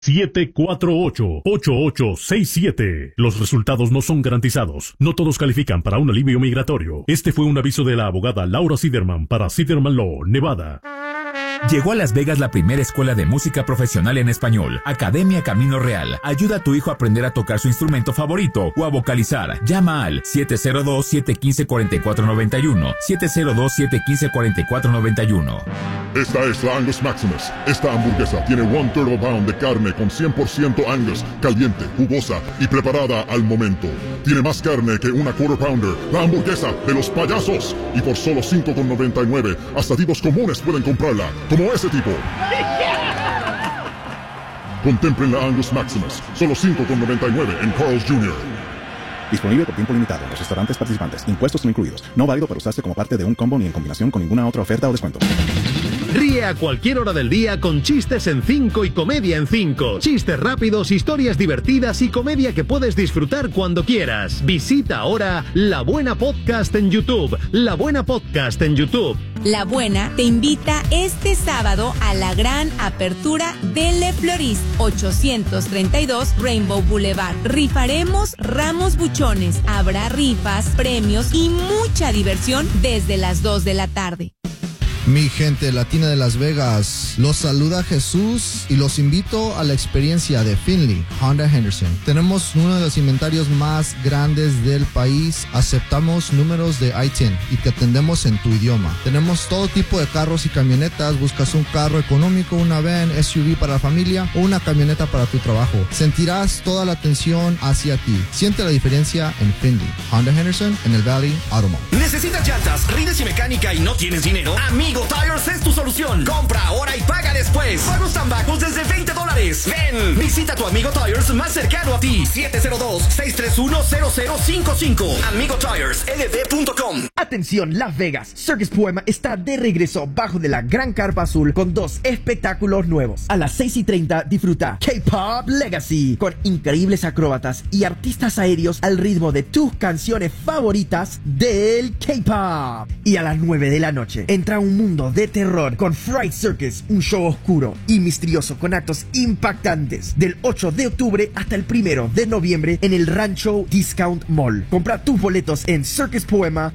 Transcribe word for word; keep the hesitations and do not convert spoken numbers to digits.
siete cuatro ocho, ocho ocho seis siete. Los resultados no son garantizados. No todos califican para un alivio migratorio. Este fue un aviso de la abogada Laura Siderman para Siderman Law, Nevada. Llegó a Las Vegas la primera escuela de música profesional en español, Academia Camino Real. Ayuda a tu hijo a aprender a tocar su instrumento favorito o a vocalizar. Llama al siete cero dos, siete uno cinco, cuatro cuatro nueve uno, siete cero dos, siete uno cinco, cuatro cuatro nueve uno. Esta es la Angus Maximus. Esta hamburguesa tiene one turtle pound de carne con cien por ciento Angus, caliente, jugosa y preparada al momento. Tiene más carne que una quarter pounder, la hamburguesa de los payasos. Y por solo cinco con noventa y nueve, hasta tipos comunes pueden comprarla, como ese tipo. Contemplen la Angus Maximus, solo cinco con noventa y nueve en Carl's junior Disponible por tiempo limitado en los restaurantes participantes. Impuestos no incluidos. No válido para usarse como parte de un combo ni en combinación con ninguna otra oferta o descuento. Ríe a cualquier hora del día con chistes en cinco y comedia en cinco. Chistes rápidos, historias divertidas y comedia que puedes disfrutar cuando quieras. Visita ahora La Buena Podcast en YouTube. La Buena Podcast en YouTube. La Buena te invita este sábado a la gran apertura de Le Florist, ochocientos treinta y dos Rainbow Boulevard. Rifaremos ramos buchones, habrá rifas, premios y mucha diversión desde las dos de la tarde. Mi gente latina de Las Vegas, los saluda Jesús y los invito a la experiencia de Finley Honda Henderson. Tenemos uno de los inventarios más grandes del país, aceptamos números de I diez y te atendemos en tu idioma. Tenemos todo tipo de carros y camionetas, buscas un carro económico, una van, S U V para la familia o una camioneta para tu trabajo. Sentirás toda la atención hacia ti. Siente la diferencia en Finley Honda Henderson en el Valley Automall. ¿Necesitas llantas, rines y mecánica y no tienes dinero? Amigo Tires es tu solución. Compra ahora y paga después. Pagos tan bajos desde veinte dólares. Ven, visita tu Amigo Tires más cercano a ti. siete cero dos, seis tres uno, cero cero cinco cinco. amigo tires l d punto com. Atención Las Vegas, Circus Poema está de regreso bajo de la gran carpa azul con dos espectáculos nuevos. A las seis y treinta disfruta K-Pop Legacy con increíbles acróbatas y artistas aéreos al ritmo de tus canciones favoritas del K-Pop. Y a las nueve de la noche entra un mundo de terror con Fright Circus, un show oscuro y misterioso con actos impactantes del ocho de octubre hasta el primero de noviembre en el Rancho Discount Mall. Compra tus boletos en circus poema